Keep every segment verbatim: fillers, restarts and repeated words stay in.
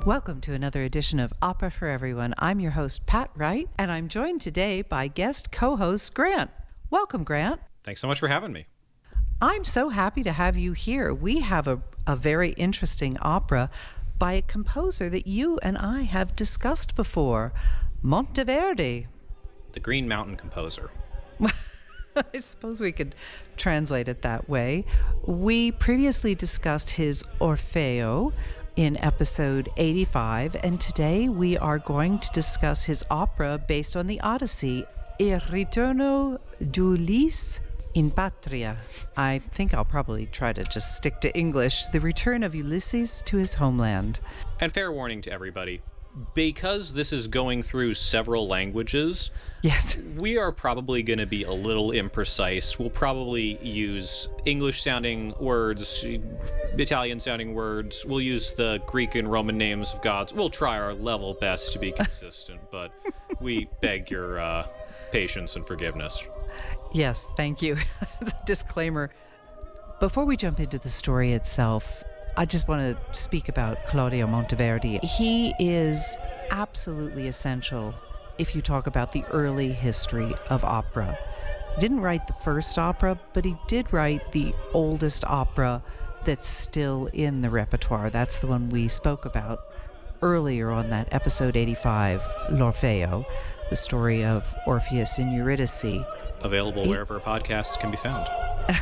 Welcome to another edition of Opera for Everyone. I'm your host, Pat Wright, and I'm joined today by guest co-host Grant. Welcome, Grant. Thanks so much for having me. I'm so happy to have you here. We have a, a very interesting opera by a composer that you and I have discussed before, Monteverdi. The Green Mountain Composer. I suppose we could translate it that way. We previously discussed his Orfeo in episode eighty-five, and today we are going to discuss his opera based on the Odyssey, Il Ritorno d'Ulisse in Patria. I think I'll probably try to just stick to English. The return of Ulysses to his homeland. And fair warning to everybody, because this is going through several languages, yes, we are probably going to be a little imprecise. We'll probably use English-sounding words, Italian-sounding words. We'll use the Greek and Roman names of gods. We'll try our level best to be consistent, but we beg your uh, patience and forgiveness. Yes, thank you. Disclaimer. Before we jump into the story itself, I just want to speak about Claudio Monteverdi. He is absolutely essential if you talk about the early history of opera. He didn't write the first opera, but he did write the oldest opera that's still in the repertoire. That's the one we spoke about earlier on that episode eighty-five, L'Orfeo, the story of Orpheus and Eurydice. Available he, wherever podcasts can be found.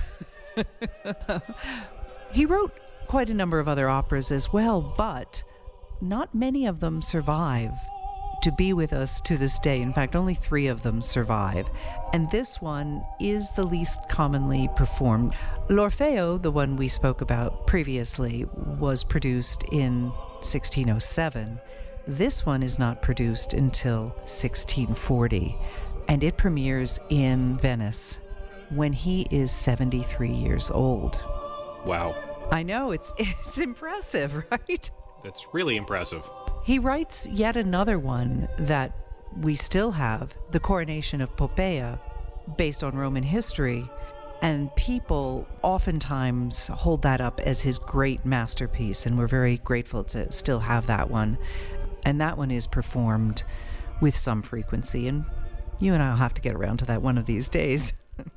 He wrote quite a number of other operas as well, but not many of them survive to be with us to this day. In fact, only three of them survive. And this one is the least commonly performed. L'Orfeo, the one we spoke about previously, was produced in sixteen oh seven. This one is not produced until sixteen forty, and it premieres in Venice when he is seventy-three years old. Wow. I know, it's it's impressive, right? That's really impressive. He writes yet another one that we still have, The Coronation of Poppaea, based on Roman history, and people oftentimes hold that up as his great masterpiece, and we're very grateful to still have that one. And that one is performed with some frequency, and you and I will have to get around to that one of these days.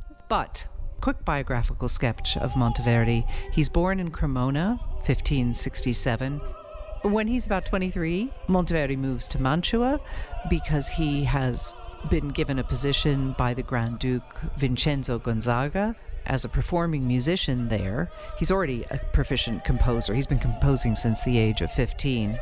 But quick biographical sketch of Monteverdi. He's born in Cremona, fifteen sixty-seven. When he's about twenty-three, Monteverdi moves to Mantua because he has been given a position by the Grand Duke Vincenzo Gonzaga as a performing musician there. He's already a proficient composer. He's been composing since the age of fifteen.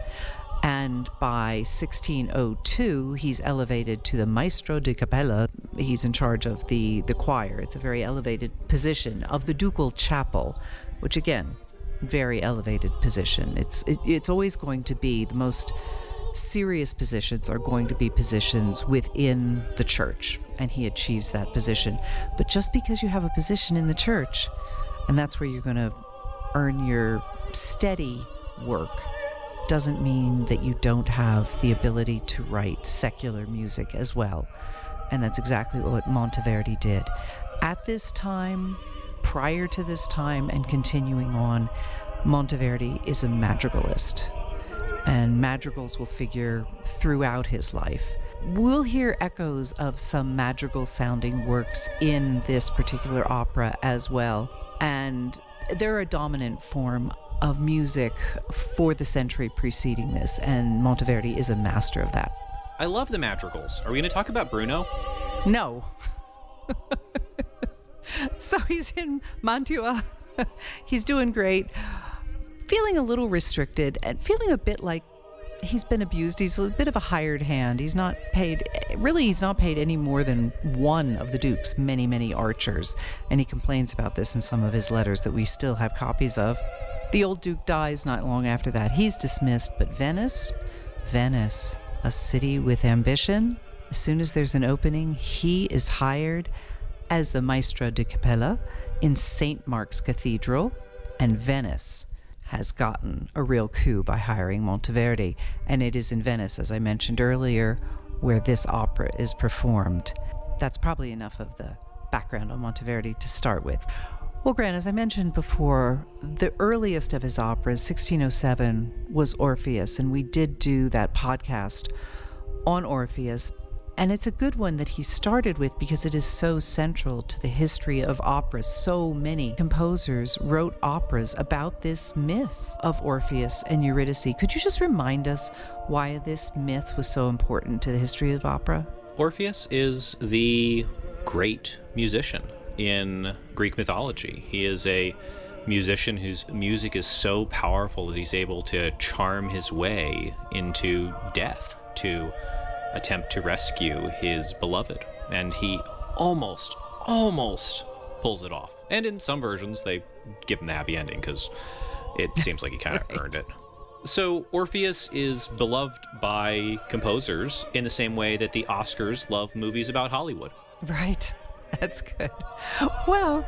And by sixteen oh two, he's elevated to the Maestro di Cappella. He's in charge of the, the choir. It's a very elevated position of the ducal chapel, which again, very elevated position. It's it, it's always going to be, the most serious positions are going to be positions within the church, and he achieves that position. But just because you have a position in the church, and that's where you're going to earn your steady work, doesn't mean that you don't have the ability to write secular music as well. And that's exactly what Monteverdi did. At this time, prior to this time, and continuing on, Monteverdi is a madrigalist. And madrigals will figure throughout his life. We'll hear echoes of some madrigal-sounding works in this particular opera as well. And they're a dominant form of music for the century preceding this, and Monteverdi is a master of that. I love the madrigals. Are we going to talk about Bruno? No. So he's in Mantua. He's doing great. Feeling a little restricted and feeling a bit like he's been abused. He's a bit of a hired hand. He's not paid, really he's not paid any more than one of the Duke's many, many archers. And he complains about this in some of his letters that we still have copies of. The old Duke dies not long after that. He's dismissed, but Venice, Venice, a city with ambition. As soon as there's an opening, he is hired as the Maestro di Cappella in Saint Mark's Cathedral, and Venice has gotten a real coup by hiring Monteverdi. And it is in Venice, as I mentioned earlier, where this opera is performed. That's probably enough of the background on Monteverdi to start with. Well, Grant, as I mentioned before, the earliest of his operas, sixteen oh seven, was Orpheus, and we did do that podcast on Orpheus. And it's a good one that he started with because it is so central to the history of opera. So many composers wrote operas about this myth of Orpheus and Eurydice. Could you just remind us why this myth was so important to the history of opera? Orpheus is the great musician in Greek mythology. He is a musician whose music is so powerful that he's able to charm his way into death to attempt to rescue his beloved. And he almost, almost pulls it off. And in some versions, they give him the happy ending because it seems like he kind of right. earned it. So Orpheus is beloved by composers in the same way that the Oscars love movies about Hollywood. Right. That's good. Well,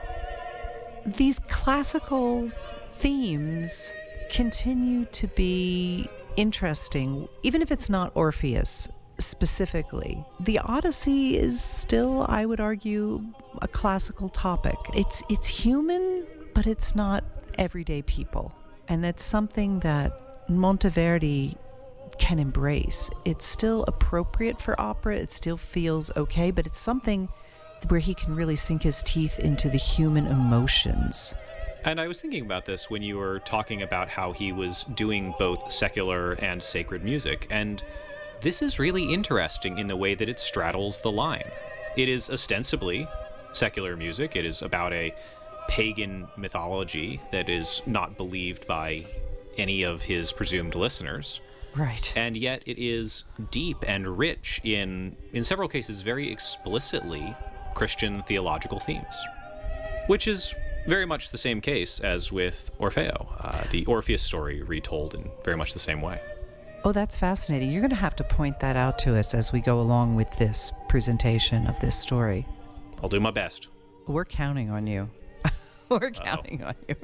these classical themes continue to be interesting, even if it's not Orpheus specifically. The Odyssey is still, I would argue, a classical topic. It's it's human, but it's not everyday people. And that's something that Monteverdi can embrace. It's still appropriate for opera. It still feels okay, but it's something where he can really sink his teeth into the human emotions. And I was thinking about this when you were talking about how he was doing both secular and sacred music, and this is really interesting in the way that it straddles the line. It is ostensibly secular music. It is about a pagan mythology that is not believed by any of his presumed listeners. Right. And yet it is deep and rich in, in several cases, very explicitly Christian theological themes, which is very much the same case as with Orfeo, uh, the Orpheus story retold in very much the same way. Oh, that's fascinating. You're going to have to point that out to us as we go along with this presentation of this story. I'll do my best. We're counting on you. We're counting Uh-oh. on you.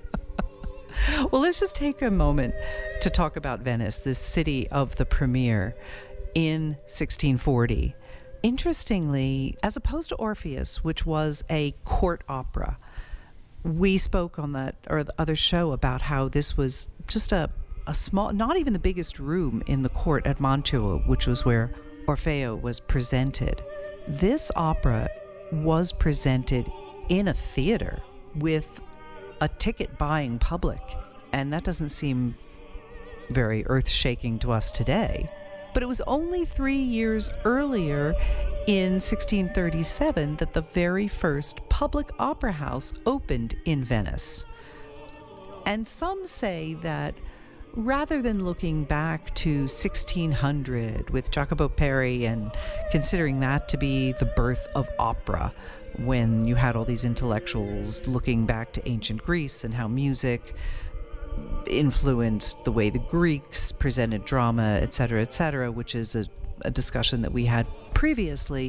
Well, let's just take a moment to talk about Venice, this city of the premiere in sixteen forty. Interestingly, as opposed to Orpheus, which was a court opera, we spoke on that or the other show about how this was just a, a small, not even the biggest room in the court at Mantua, which was where Orfeo was presented. This opera was presented in a theater with a ticket-buying public, and that doesn't seem very earth-shaking to us today. But it was only three years earlier, in sixteen thirty-seven, that the very first public opera house opened in Venice. And some say that rather than looking back to sixteen hundred with Jacopo Peri and considering that to be the birth of opera, when you had all these intellectuals looking back to ancient Greece and how music influenced the way the Greeks presented drama, et cetera, et cetera, which is a, a discussion that we had previously.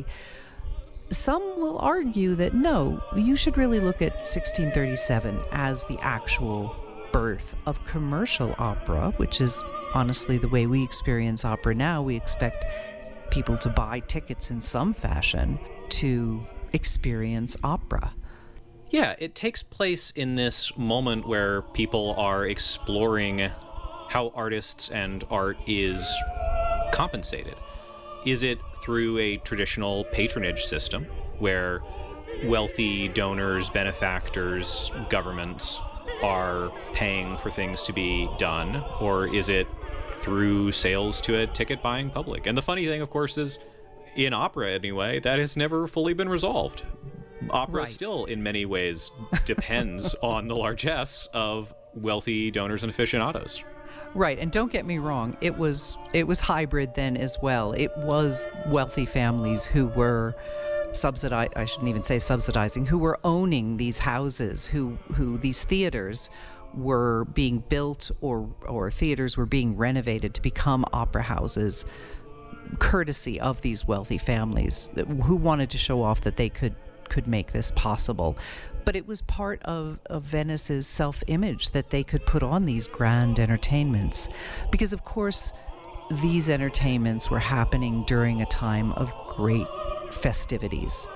Some will argue that no, you should really look at sixteen thirty-seven as the actual birth of commercial opera, which is honestly the way we experience opera now. We expect people to buy tickets in some fashion to experience opera. Yeah, it takes place in this moment where people are exploring how artists and art is compensated. Is it through a traditional patronage system where wealthy donors, benefactors, governments are paying for things to be done, or is it through sales to a ticket-buying public? And the funny thing, of course, is in opera anyway, that has never fully been resolved. Opera right. still, in many ways, depends on the largesse of wealthy donors and aficionados. Right, and don't get me wrong, it was it was hybrid then as well. It was wealthy families who were subsidizing, I shouldn't even say subsidizing, who were owning these houses, who who these theaters were being built or or theaters were being renovated to become opera houses, courtesy of these wealthy families who wanted to show off that they could could make this possible. But it was part of, of Venice's self-image that they could put on these grand entertainments. Because, of course, these entertainments were happening during a time of great festivities.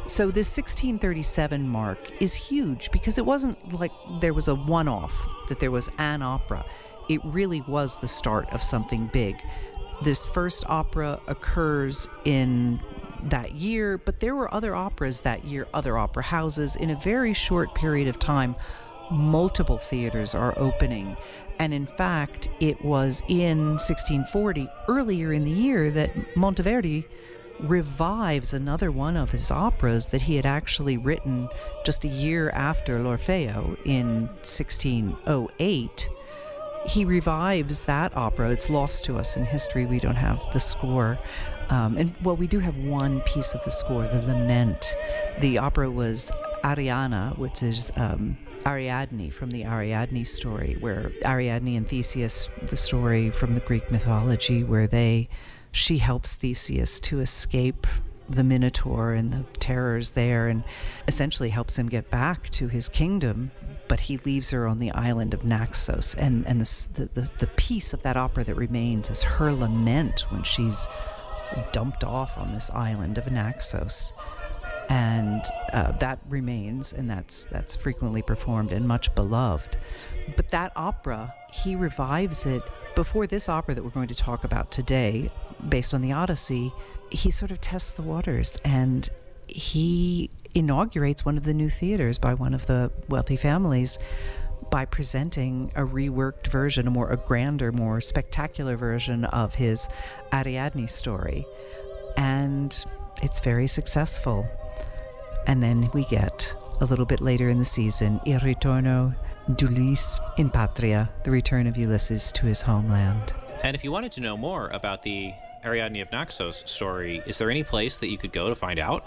So this sixteen thirty-seven mark is huge because it wasn't like there was a one-off, that there was an opera. It really was the start of something big. This first opera occurs in that year, but there were other operas that year, other opera houses. In a very short period of time, multiple theaters are opening. And in fact, it was in sixteen forty, earlier in the year, that Monteverdi revives another one of his operas that he had actually written just a year after L'Orfeo in sixteen oh eight. He revives that opera. It's lost to us in history. We don't have the score. Um, and, well, we do have one piece of the score, the Lament. The opera was Ariana, which is um, Ariadne from the Ariadne story, where Ariadne and Theseus, the story from the Greek mythology, where they, she helps Theseus to escape the Minotaur and the terrors there, and essentially helps him get back to his kingdom, but he leaves her on the island of Naxos. And, and the, the, the piece of that opera that remains is her lament when she's dumped off on this island of Naxos. And uh, that remains, and that's that's frequently performed and much beloved. But that opera, he revives it before this opera that we're going to talk about today, based on the Odyssey. He sort of tests the waters, and he inaugurates one of the new theaters by one of the wealthy families by presenting a reworked version, a more a grander, more spectacular version of his Ariadne story. And it's very successful. And then we get, a little bit later in the season, Il ritorno d'Ulisse in patria, the return of Ulysses to his homeland. And if you wanted to know more about the Ariadne of Naxos story, is there any place that you could go to find out?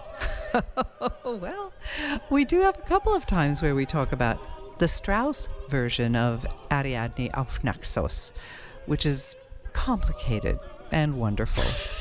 Well, we do have a couple of times where we talk about the Strauss version of Ariadne auf Naxos, which is complicated and wonderful.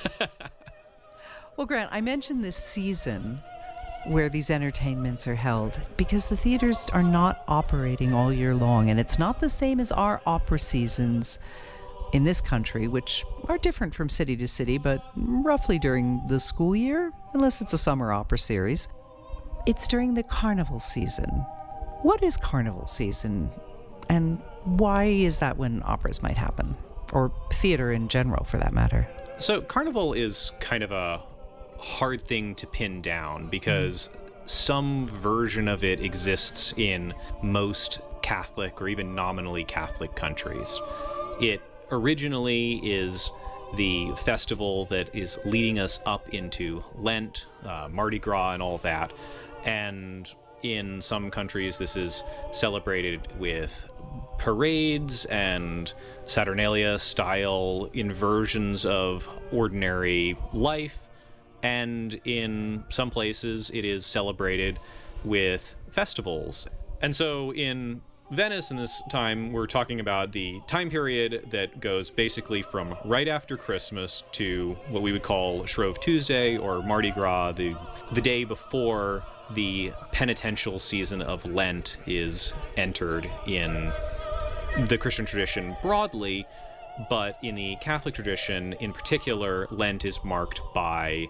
Well, Grant, I mentioned this season where these entertainments are held because the theaters are not operating all year long, and it's not the same as our opera seasons in this country, which are different from city to city, but roughly during the school year, unless it's a summer opera series. It's during the carnival season. What is carnival season, and why is that when operas might happen, or theater in general for that matter? So carnival is kind of a hard thing to pin down because mm. some version of it exists in most Catholic or even nominally Catholic countries. It originally is the festival that is leading us up into Lent, uh, Mardi Gras, and all that. And in some countries, this is celebrated with parades and Saturnalia-style inversions of ordinary life. And in some places, it is celebrated with festivals. And so in Venice in this time, we're talking about the time period that goes basically from right after Christmas to what we would call Shrove Tuesday or Mardi Gras, the, the day before the penitential season of Lent is entered in the Christian tradition broadly, but in the Catholic tradition in particular, Lent is marked by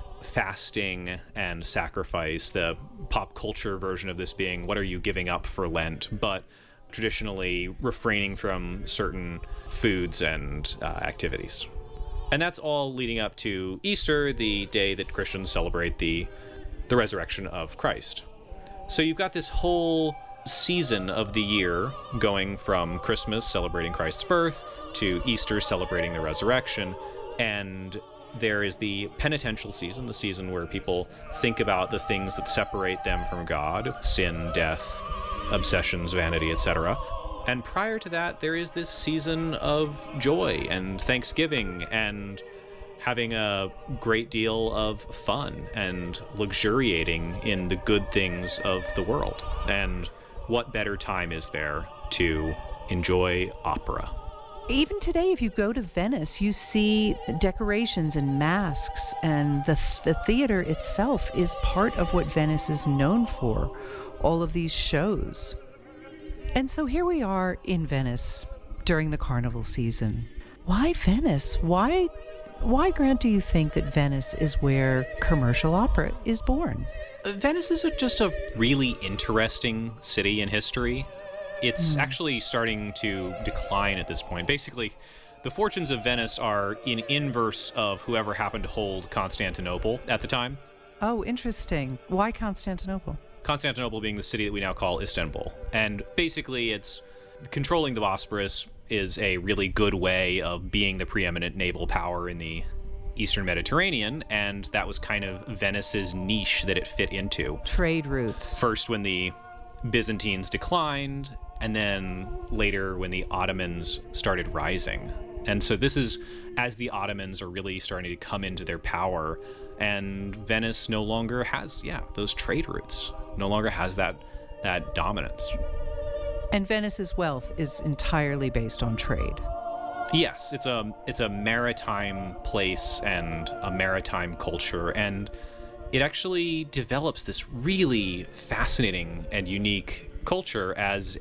fasting and sacrifice, the pop culture version of this being what are you giving up for Lent, but traditionally refraining from certain foods and uh, activities. And that's all leading up to Easter, the day that Christians celebrate the the resurrection of Christ. So you've got this whole season of the year going from Christmas celebrating Christ's birth to Easter celebrating the resurrection, and there is the penitential season, the season where people think about the things that separate them from God, sin, death, obsessions, vanity, et cetera. And prior to that, there is this season of joy and thanksgiving and having a great deal of fun and luxuriating in the good things of the world. And what better time is there to enjoy opera? Even today, if you go to Venice, you see decorations and masks, and the, th- the theater itself is part of what Venice is known for, all of these shows. And so here we are in Venice during the carnival season. Why Venice? Why, why, Grant, do you think that Venice is where commercial opera is born? Venice is a, just a really interesting city in history. It's mm. actually starting to decline at this point. Basically, the fortunes of Venice are in inverse of whoever happened to hold Constantinople at the time. Oh, interesting. Why Constantinople? Constantinople being the city that we now call Istanbul. And basically, it's controlling the Bosporus is a really good way of being the preeminent naval power in the Eastern Mediterranean, and that was kind of Venice's niche that it fit into. Trade routes. First when the Byzantines declined, and then later when the Ottomans started rising. And so this is as the Ottomans are really starting to come into their power, and Venice no longer has, yeah, those trade routes, no longer has that that dominance. And Venice's wealth is entirely based on trade. Yes, it's a it's a maritime place and a maritime culture, and it actually develops this really fascinating and unique culture as